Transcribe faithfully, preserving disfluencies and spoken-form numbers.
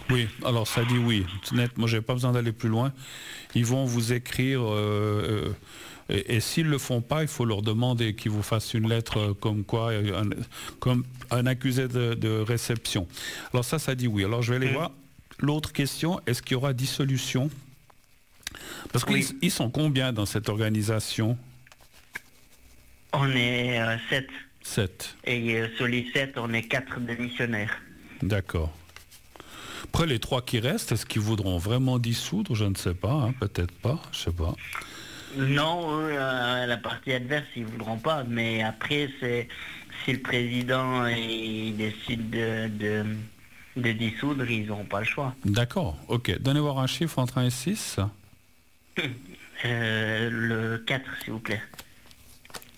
Oui, alors ça dit oui. Net, moi, j'ai pas besoin d'aller plus loin. Ils vont vous écrire, euh, euh, et, et s'ils le font pas, il faut leur demander qu'ils vous fassent une lettre euh, comme quoi, euh, un, comme un accusé de, de réception. Alors ça, ça dit oui. Alors je vais aller Mm. voir. L'autre question, est-ce qu'il y aura dissolution? Parce qu'ils Oui, ils sont combien dans cette organisation? on est euh, sept. Sept. Et euh, sur les sept, on est quatre démissionnaires. D'accord. Après les trois qui restent, est-ce qu'ils voudront vraiment dissoudre? Je ne sais pas, hein, peut-être pas, je sais pas. Non, eux, euh, la partie adverse, ils voudront pas. Mais après, c'est si le président il décide de, de, de dissoudre, ils n'auront pas le choix. D'accord, ok. Donnez voir un chiffre entre un et six. Euh, le quatre, s'il vous plaît.